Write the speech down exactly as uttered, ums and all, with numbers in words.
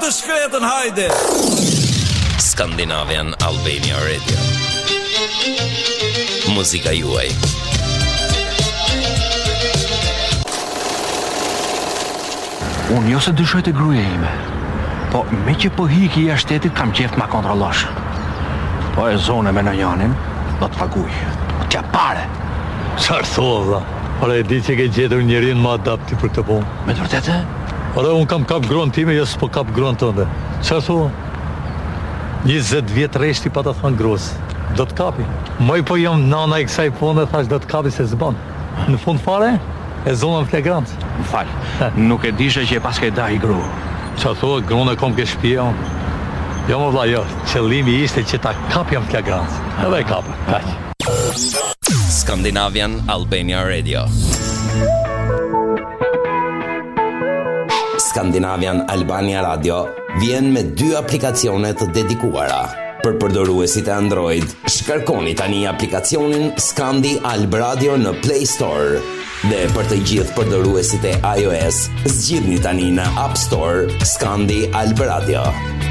të shkretën, hajde. Scandinavian Albania Radio. Muzika juaj. Unë jo se dyshoj të gruaja ime, po me që po hiki jashtë shtetit kam qef ma kontrollosh. Po e zone me në janin, do të paguj. Tja pare. Qarë thua, vla? Ora e di që ke gjetur njërin më adapti për këtë punë. Me të vërtetë? Ora unë kam kap gruan time, jo s'po kap gruan tënde. Qarë thua? njëzet vjet reshti pa të thënë gruas. Do të kapi. Moj po jam nana i kësaj pune, thash do të kapi se zban. Në fund fare, e zonën flagrant. Më fal, nuk e dishe që e pas ke da i gru. Qarë thua, gruan e kom ke shtëpia. Jo më vla, jo, qëllimi ishte që ta kapjam flagrant. Edhe e kapë, kaq. Scandinavian Albania Radio. Scandinavian Albania Radio vjen me dy aplikacione të dedikuara. Për përdoruesit e Android, shkarkoni tani aplikacionin Scandi Alb Radio në Play Store. Dhe për të gjithë përdoruesit e iOS, zgjidhni tani në App Store Scandi Alb Radio.